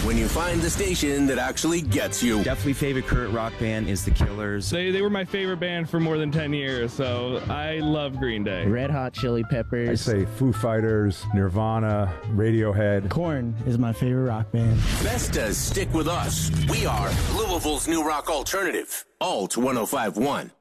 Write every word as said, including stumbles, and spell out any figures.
when you find the station that actually gets you. Definitely favorite current rock band is The Killers. They, they were my favorite band for more than ten years, so I love Green Day. Red Hot Chili Peppers. I say Foo Fighters, Nirvana, Radiohead. Korn is my favorite rock band. Vestas stick with us. We are Louisville's new rock alternative. Alt one oh five point one.